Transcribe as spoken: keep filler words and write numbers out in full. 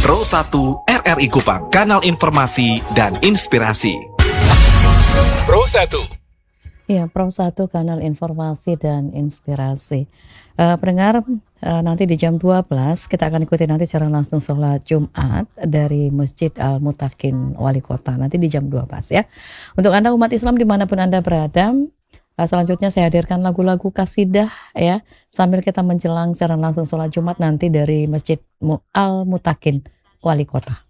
Pro satu R R I Kupang, kanal informasi dan inspirasi. Pro satu. Iya, Pro satu, kanal informasi dan inspirasi. Uh, pendengar, uh, nanti di jam dua belas kita akan ikuti nanti secara langsung sholat Jumat dari Masjid Al-Mutakin Wali Kota. Nanti di jam dua belas ya. Untuk Anda umat Islam dimanapun Anda berada, uh, selanjutnya saya hadirkan lagu-lagu kasidah ya, sambil kita menjelang secara langsung sholat Jumat nanti dari Masjid Al-Mutakin Wali Kota.